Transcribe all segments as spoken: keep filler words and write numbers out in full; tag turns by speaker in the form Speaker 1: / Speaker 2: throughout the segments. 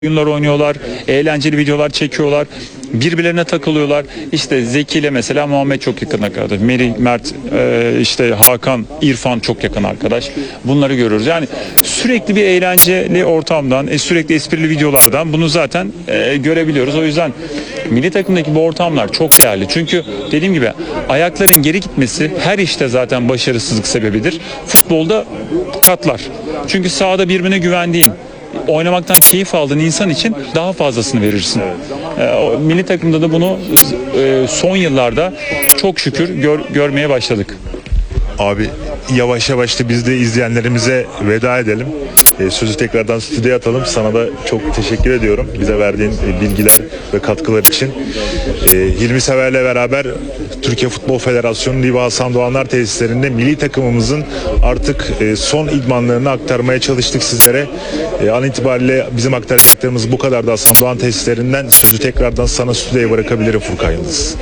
Speaker 1: oyunlar oynuyorlar, eğlenceli videolar çekiyorlar, birbirlerine takılıyorlar. İşte Zeki ile mesela Muhammed çok yakın arkadaş, Meri, Mert, e, işte Hakan, İrfan çok yakın arkadaş. Bunları görüyoruz. Yani sürekli bir eğlenceli ortamdan, e, sürekli esprili videolardan bunu zaten e, görebiliyoruz. O yüzden milli takımdaki bu ortamlar çok değerli. Çünkü dediğim gibi ayakların geri gitmesi her işte zaten başarısızlık sebebidir. Futbolda katlar. Çünkü sahada birbirine güvendiğin, oynamaktan keyif aldığın insan için daha fazlasını verirsin. Evet. E, milli takımda da bunu e, son yıllarda çok şükür gör, görmeye başladık.
Speaker 2: Abi yavaş yavaş da biz de izleyenlerimize veda edelim. E, sözü tekrardan stüdyoya atalım. Sana da çok teşekkür ediyorum. Bize verdiğin e, bilgiler ve katkılar için. E, Hilmi Sever'le beraber Türkiye Futbol Federasyonu Liva Hasan Doğanlar tesislerinde milli takımımızın artık e, son idmanlarını aktarmaya çalıştık sizlere. E, an itibariyle bizim aktaracaklarımız bu kadar da Hasan Doğan tesislerinden. Sözü tekrardan sana stüdyoya bırakabilirim Furkan Yıldız.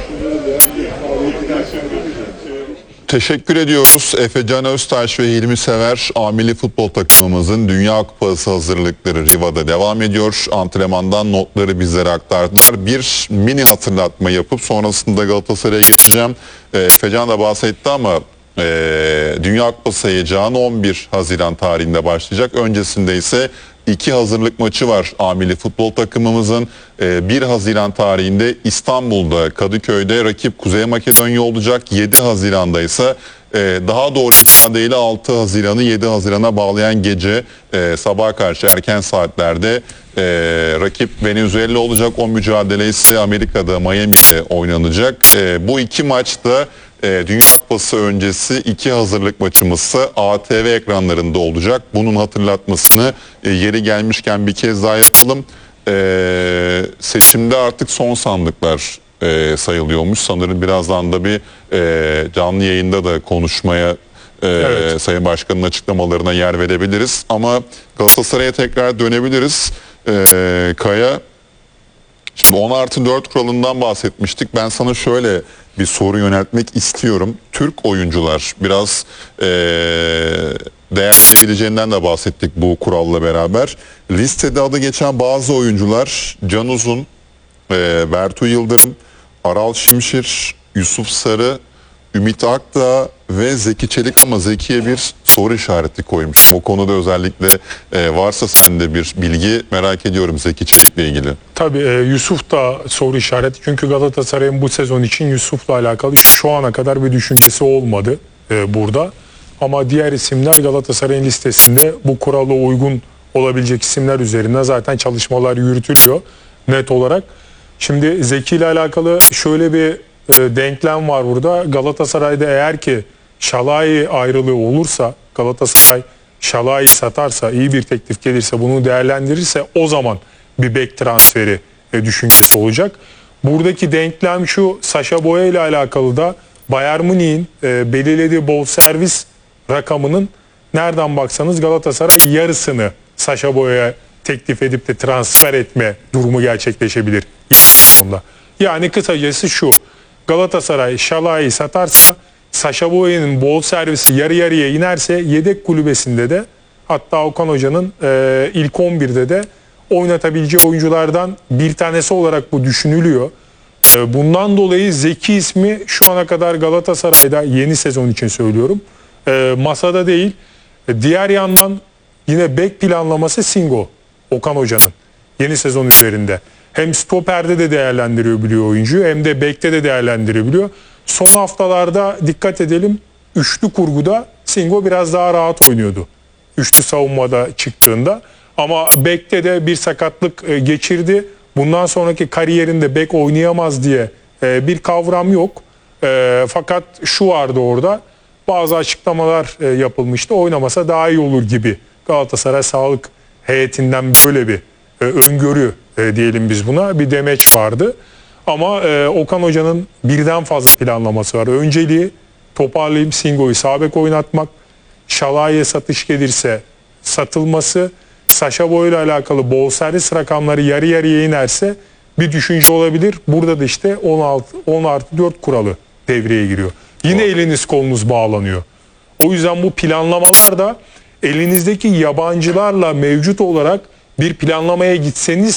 Speaker 3: Teşekkür ediyoruz. Efecan Öztaş ve Hilmi Sever, A Milli Futbol takımımızın Dünya Kupası hazırlıkları Riva'da devam ediyor. Antrenmandan notları bizlere aktardılar. Bir mini hatırlatma yapıp sonrasında Galatasaray'a geçeceğim. E, Efecan da bahsetti ama e, Dünya Kupası heyecanı on bir Haziran tarihinde başlayacak. Öncesinde ise İki hazırlık maçı var A Milli Futbol takımımızın. bir Haziran tarihinde İstanbul'da, Kadıköy'de rakip Kuzey Makedonya olacak. yedi Haziran'da ise daha doğru ifadeyle altı Haziran'ı yedi Haziran'a bağlayan gece sabaha karşı erken saatlerde rakip Venezuela olacak. O mücadele ise Amerika'da, Miami'de oynanacak. Bu iki maçta Dünya Kupası öncesi iki hazırlık maçımız A T V ekranlarında olacak. Bunun hatırlatmasını yeri gelmişken bir kez daha yapalım. Ee, seçimde artık son sandıklar e, sayılıyormuş. Sanırım birazdan da bir e, canlı yayında da konuşmaya e, evet. Sayın Başkan'ın açıklamalarına yer verebiliriz. Ama Galatasaray'a tekrar dönebiliriz. E, Kaya, şimdi on artı dört kuralından bahsetmiştik. Ben sana şöyle bir soru yöneltmek istiyorum. Türk oyuncular biraz e, değerlenebileceğinden de bahsettik bu kuralla beraber. Listede adı geçen bazı oyuncular Can Uzun, e, Bertu Yıldırım, Aral Şimşir, Yusuf Sarı, Ümit Akdağ ve Zeki Çelik, ama Zeki'ye bir soru işareti koymuşum. O konuda özellikle e, varsa sende bir bilgi merak ediyorum Zeki Çelik'le ilgili.
Speaker 4: Tabii e, Yusuf da soru işareti. Çünkü Galatasaray'ın bu sezon için Yusuf'la alakalı şu ana kadar bir düşüncesi olmadı e, burada. Ama diğer isimler Galatasaray'ın listesinde bu kurala uygun olabilecek isimler üzerine zaten çalışmalar yürütülüyor net olarak. Şimdi Zeki ile alakalı şöyle bir e, denklem var burada. Galatasaray'da eğer ki Şalai ayrılığı olursa, Galatasaray Şalai'yi satarsa, iyi bir teklif gelirse, bunu değerlendirirse o zaman bir bek transferi e, düşüncesi olacak. Buradaki denklem şu: Sacha Boey ile alakalı da Bayern Münih'in e, belirlediği bonservis rakamının nereden baksanız Galatasaray yarısını Sacha Boey'e teklif edip de transfer etme durumu gerçekleşebilir. Yani kısacası şu: Galatasaray Şalai'yi satarsa, Sacha Boey'nin bol servisi yarı yarıya inerse, yedek kulübesinde de, hatta Okan Hoca'nın e, ilk on birde de oynatabileceği oyunculardan bir tanesi olarak bu düşünülüyor. E, bundan dolayı Zeki ismi şu ana kadar Galatasaray'da, yeni sezon için söylüyorum, e, masada değil. E, diğer yandan yine bek planlaması Singo, Okan Hoca'nın yeni sezon üzerinde. Hem stoperde de değerlendirebiliyor oyuncuyu, hem de bekte de değerlendirebiliyor. Son haftalarda dikkat edelim, üçlü kurguda Singo biraz daha rahat oynuyordu. Üçlü savunmada çıktığında. Ama bekte de bir sakatlık geçirdi. Bundan sonraki kariyerinde bek oynayamaz diye bir kavram yok. Fakat şu vardı orada, bazı açıklamalar yapılmıştı. Oynamasa daha iyi olur gibi. Galatasaray sağlık heyetinden böyle bir öngörü diyelim biz buna, bir demeç vardı. Ama e, Okan Hoca'nın birden fazla planlaması var. Önceliği toparlayayım, Singo'yu sağ bek oynatmak, Şalai'ye satış gelirse satılması, Sacha Boey ile alakalı bonservis rakamları yarı yarıya inerse bir düşünce olabilir. Burada da işte on artı dört kuralı devreye giriyor. Yine oh. eliniz kolunuz bağlanıyor. O yüzden bu planlamalar da elinizdeki yabancılarla mevcut olarak bir planlamaya gitseniz